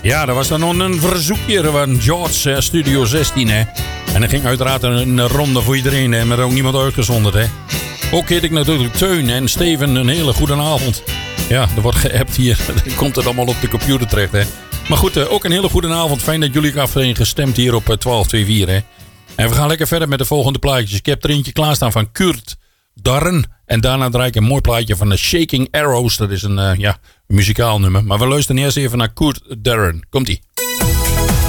Ja, dat was dan nog een verzoekje van George Studio 16. Hè. En dat ging uiteraard een ronde voor iedereen. Hè, maar ook niemand uitgezonderd. Hè. Ook heet ik natuurlijk Teun en Steven een hele goede avond. Ja, er wordt geappt hier. Dan komt het allemaal op de computer terecht. Hè. Maar goed, ook een hele goede avond. Fijn dat jullie hebben gestemd hier op 1224. Hè. En we gaan lekker verder met de volgende plaatjes. Ik heb er eentje klaarstaan van Kurt Darren. En daarna draai ik een mooi plaatje van de Shaking Arrows. Dat is een muzikaal nummer. Maar we luisteren eerst even naar Kurt Darren. Komt-ie.